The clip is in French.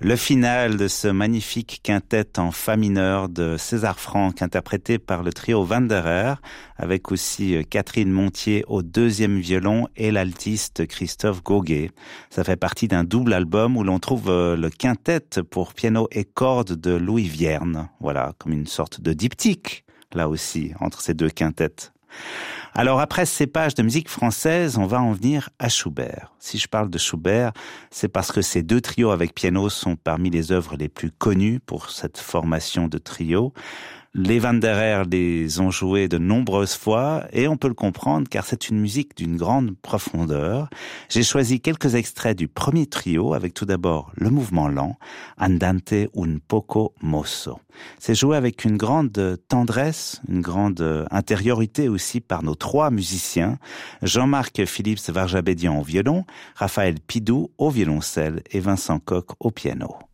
Le final de ce magnifique quintet en fa mineur de César Franck, interprété par le trio Wanderer, avec aussi Catherine Montier au deuxième violon et l'altiste Christophe Gauguet. Ça fait partie d'un double album où l'on trouve le quintet pour piano et cordes de Louis Vierne. Voilà, comme une sorte de diptyque, là aussi, entre ces deux quintettes. Alors après ces pages de musique française, on va en venir à Schubert. Si je parle de Schubert, c'est parce que ces deux trios avec piano sont parmi les œuvres les plus connues pour cette formation de trio. Les Wanderer les ont joués de nombreuses fois et on peut le comprendre car c'est une musique d'une grande profondeur. J'ai choisi quelques extraits du premier trio avec tout d'abord le mouvement lent, Andante un poco mosso. C'est joué avec une grande tendresse, une grande intériorité aussi par nos trois musiciens, Jean-Marc Philips Varjabédian au violon, Raphaël Pidou au violoncelle et Vincent Koch au piano.